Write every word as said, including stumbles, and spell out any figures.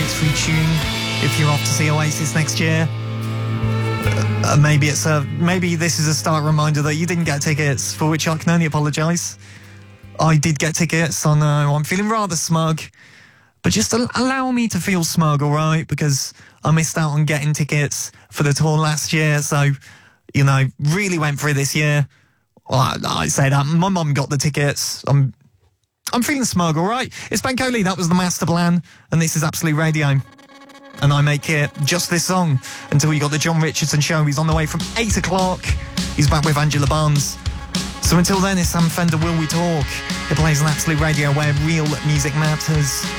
breakthrough tune if you're off to see Oasis next year. Uh, maybe it's a maybe this is a stark reminder that you didn't get tickets, for which I can only apologise. I did get tickets. I know I'm feeling rather smug, but just al- allow me to feel smug, all right? Because I missed out on getting tickets for the tour last year, so you know, really went through this year. Well, I, I say that my mum got the tickets. I'm I'm feeling smug, all right? It's Ben Coley. That was the master plan, and this is Absolute Radio. And I make it just this song until you got the John Richardson Show. He's on the way from eight o'clock. He's back with Angela Barnes. So until then, it's Sam Fender Will We Talk. It plays on Absolute Radio where real music matters.